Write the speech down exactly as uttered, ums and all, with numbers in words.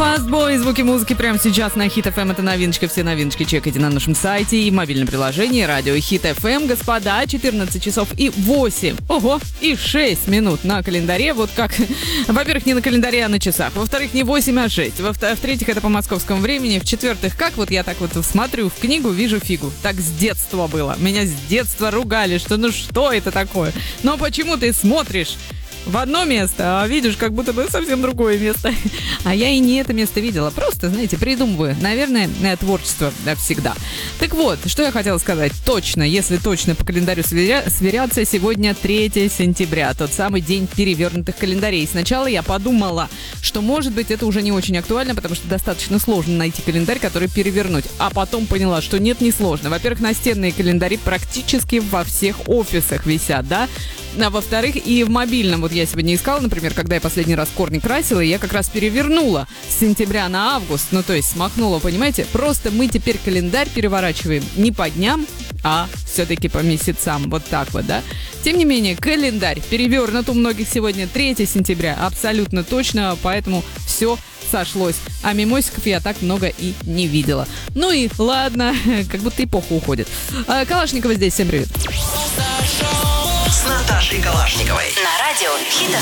Fastboy, звуки музыки прямо сейчас на Hit эф эм. Это новиночка, все новиночки чекайте на нашем сайте и мобильном приложении радио Hit эф эм. Господа, четырнадцать часов и восемь, ого, и шесть минут на календаре. Вот как, во-первых, не на календаре, а на часах. Во-вторых, не восемь, а шесть. В-третьих, это по московскому времени. В-четвертых, как вот я так вот смотрю в книгу, вижу фигу. Так с детства было. Меня с детства ругали, что ну что это такое? Но почему ты смотришь в одно место, а видишь как будто бы совсем другое место? А я и не это место видела. Просто, знаете, придумываю. Наверное, творчество всегда. Так вот, что я хотела сказать. Точно, если точно по календарю сверя- сверяться, сегодня третьего сентября. Тот самый день перевернутых календарей. Сначала я подумала, что, может быть, это уже не очень актуально, потому что достаточно сложно найти календарь, который перевернуть. А потом поняла, что нет, не сложно. Во-первых, настенные календари практически во всех офисах висят, да? А во-вторых, и в мобильном. Вот я сегодня искала, например, когда я последний раз корни красила, и я как раз перевернула с сентября на август, ну то есть смахнула, понимаете? Просто мы теперь календарь переворачиваем не по дням, а все-таки по месяцам, вот так вот, да? Тем не менее, календарь перевернут у многих сегодня третьего сентября, абсолютно точно, поэтому все сошлось. А мимосиков я так много и не видела. Ну и ладно, как будто эпоха уходит. Калашникова здесь, всем привет. С Наташей Калашниковой на радио Hit эф